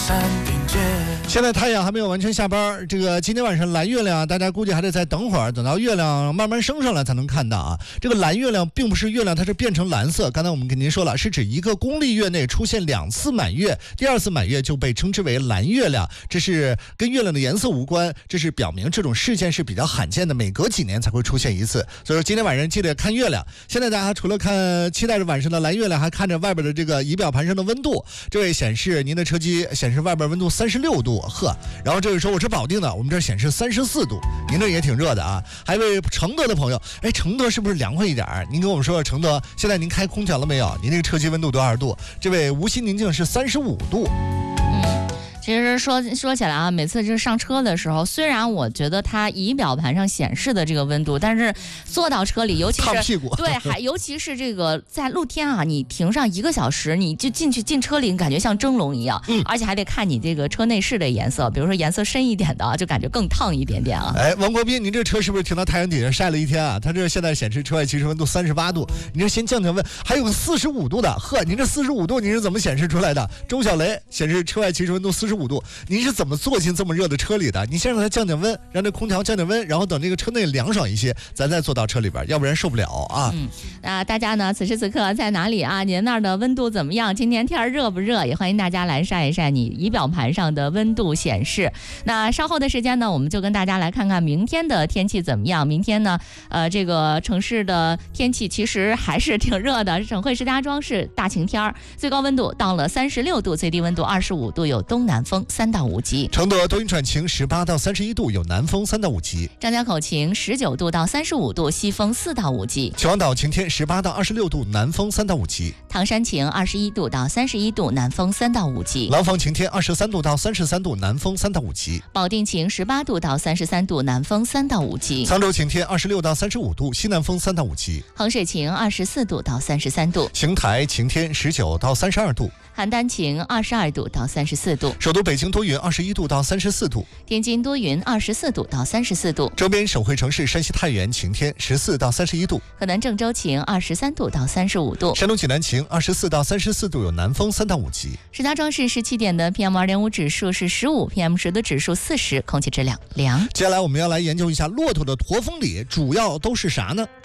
山顶见。 现在太阳还没有完全下班，这个今天晚上蓝月亮大家估计还得再等会儿，等到月亮慢慢升上来才能看到啊。这个蓝月亮并不是月亮它是变成蓝色，刚才我们跟您说了，是指一个公历月内出现2次满月，第2次满月就被称之为蓝月亮，这是跟月亮的颜色无关，这是表明这种事件是比较罕见的，每隔几年才会出现一次。所以说今天晚上记得看月亮。现在大家除了期待着晚上的蓝月亮，还看着外边的这个仪表盘上的温度，这位显示您的车机显示外边温度36度，呵，然后这位说我是保定的，我们这显示34度，您这也挺热的啊。还有位承德的朋友，哎，承德是不是凉快一点？您跟我们说说承德现在您开空调了没有？您这个车机温度多少度？这位无锡宁静是35度。 其实说起来啊，每次就是上车的时候，虽然我觉得它仪表盘上显示的这个温度，但是坐到车里，尤其是烫屁股， 对，尤其是这个在露天啊，你停上1个小时，你就进车里，你感觉像蒸笼一样，而且还得看你这个车内饰的颜色，比如说颜色深一点的，就感觉更烫一点点啊。 哎，王国斌，您这车是不是停到太阳底下晒了一天啊？他这现在显示车外其实温度38度，您这先降温，还有个45度的，呵，您这45度您是怎么显示出来的？钟小雷显示车外其实温度45度，您是怎么坐进这么热的车里的？你先让它降温，让这空调降温，然后等这个车内凉爽一些，咱再坐到车里边，要不然受不了啊。 那大家呢，此时此刻在哪里啊？您那儿的温度怎么样？今天天热不热？也欢迎大家来晒一晒你仪表盘上的温度显示。那稍后的时间呢，我们就跟大家来看看明天的天气怎么样。明天呢，这个城市的天气其实还是挺热的。省会石家庄是大晴天，最高温度到了36度，最低温度25度，有东南风3到5级。 承德多云转晴18到31度，有南风3到5级。 张家口晴19度到35度，西风4到5级。 秦皇岛晴天18到26度，南风3到5级。 唐山晴21度到31度，南风3到5级。 廊坊晴天23度到33度，南风3到5级。 保定晴18度到33度，南风3到5级。 沧州晴天26到35度，西南风3到5级。 衡水晴24度到33度。 邢台晴天19到32度。 邯郸晴22度到34度。 首都北京多云21度到34度。 天津多云24度到34度。 周边省会城市山西太原晴天14到31度。 河南郑州晴23度到35度。 山东济南晴24到34度，有南风3到5级。 石家庄市17点的 PM2.5 指数是15， PM10的指数40，空气质量良。 接下来我们要来研究一下骆驼的驼峰里主要都是啥呢？